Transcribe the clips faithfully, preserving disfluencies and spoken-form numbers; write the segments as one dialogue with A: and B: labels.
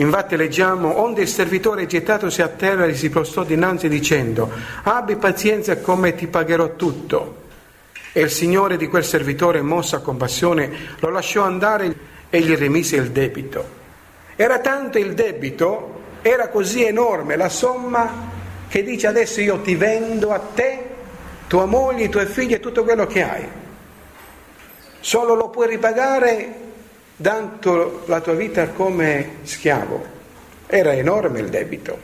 A: Infatti leggiamo: onde il servitore, gettatosi a terra, gli si prostrò dinanzi dicendo: abbi pazienza, come ti pagherò tutto. E il signore di quel servitore, mosso a compassione, lo lasciò andare e gli rimise il debito. Era tanto il debito, era così enorme la somma, che dice: adesso io ti vendo a te, tua moglie, i tuoi figli e tutto quello che hai. Solo lo puoi ripagare dando la tua vita come schiavo. Era enorme il debito.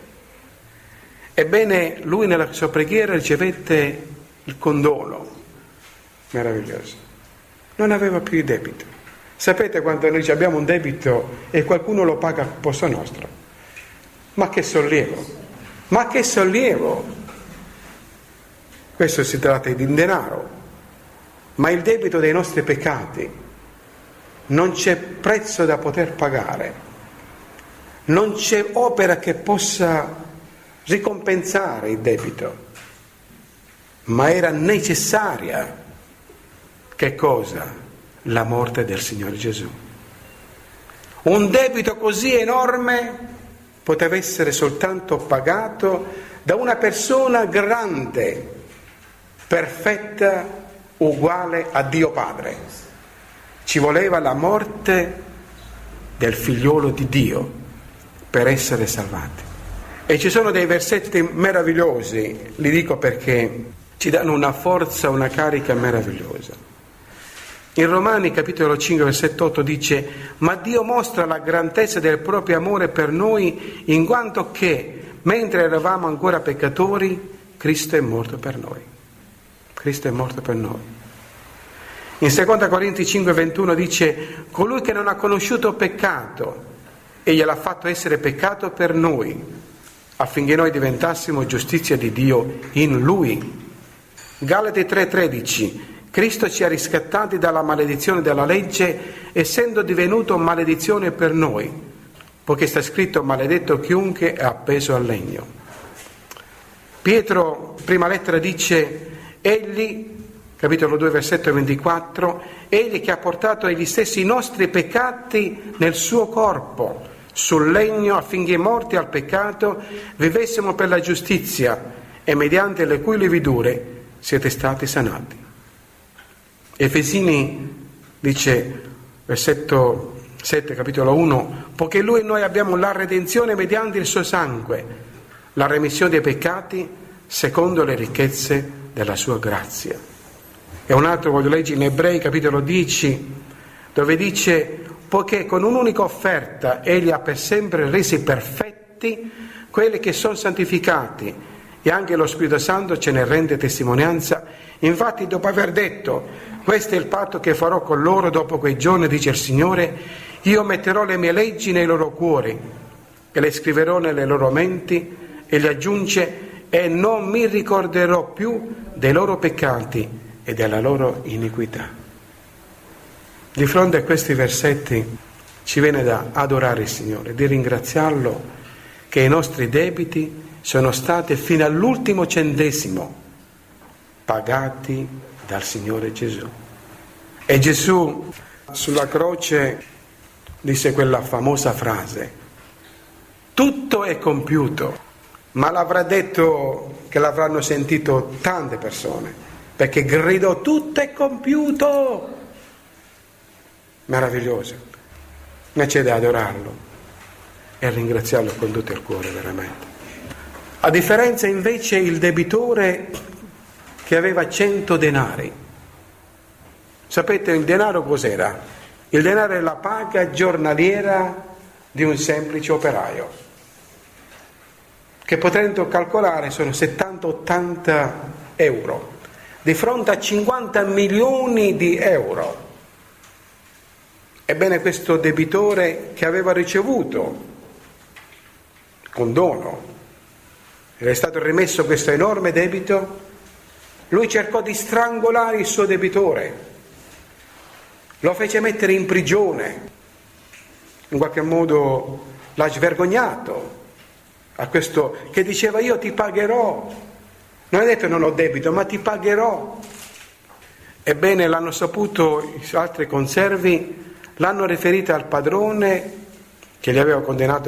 A: Ebbene, lui nella sua preghiera ricevette il condono. Meraviglioso. Non aveva più il debito. Sapete quando noi abbiamo un debito e qualcuno lo paga al posto nostro? Ma che sollievo! Ma che sollievo! Questo si tratta di denaro, ma il debito dei nostri peccati non c'è prezzo da poter pagare, non c'è opera che possa ricompensare il debito, ma era necessaria. Che cosa? La morte del Signore Gesù. Un debito così enorme poteva essere soltanto pagato da una persona grande, perfetta, uguale a Dio Padre. Ci voleva la morte del figliolo di Dio per essere salvati. E ci sono dei versetti meravigliosi, li dico perché ci danno una forza, una carica meravigliosa. In Romani capitolo cinque versetto otto dice: ma Dio mostra la grandezza del proprio amore per noi, in quanto che, mentre eravamo ancora peccatori, Cristo è morto per noi. Cristo è morto per noi. In seconda Corinzi cinque ventuno dice: colui che non ha conosciuto peccato, egli l'ha fatto essere peccato per noi, affinché noi diventassimo giustizia di Dio in Lui. Galati tre tredici: Cristo ci ha riscattati dalla maledizione della legge, essendo divenuto maledizione per noi, poiché sta scritto: maledetto chiunque è appeso al legno. Pietro, prima lettera, dice: egli, capitolo due versetto ventiquattro, egli che ha portato egli stessi i nostri peccati nel suo corpo sul legno, affinché morti al peccato vivessimo per la giustizia, e mediante le cui lividure siete stati sanati. Efesini dice, versetto sette, capitolo uno: poiché lui e noi abbiamo la redenzione mediante il suo sangue, la remissione dei peccati secondo le ricchezze della sua grazia. E un altro voglio leggere in Ebrei capitolo dieci, dove dice: poiché con un'unica offerta egli ha per sempre resi perfetti quelli che sono santificati, e anche lo Spirito Santo ce ne rende testimonianza. Infatti, dopo aver detto: questo è il patto che farò con loro dopo quei giorni, dice il Signore, io metterò le mie leggi nei loro cuori e le scriverò nelle loro menti, e gli aggiunge: e non mi ricorderò più dei loro peccati e della loro iniquità. Di fronte a questi versetti ci viene da adorare il Signore, di ringraziarlo che i nostri debiti sono stati fino all'ultimo centesimo pagati dal Signore Gesù. E Gesù sulla croce disse quella famosa frase: tutto è compiuto. Ma l'avrà detto che l'avranno sentito tante persone, perché gridò: tutto è compiuto. Meraviglioso. Ma c'è da adorarlo e ringraziarlo con tutto il cuore, veramente. A differenza invece il debitore che aveva cento denari. Sapete il denaro cos'era? Il denaro è la paga giornaliera di un semplice operaio, che potendo calcolare sono settanta ottanta euro, di fronte a cinquanta milioni di euro. Ebbene, questo debitore che aveva ricevuto condono, era stato rimesso questo enorme debito, lui cercò di strangolare il suo debitore, lo fece mettere in prigione, in qualche modo l'ha svergognato a questo che diceva: io ti pagherò. Non ha detto: non ho debito, ma ti pagherò. Ebbene, l'hanno saputo altri conservi, l'hanno riferita al padrone che li aveva condannato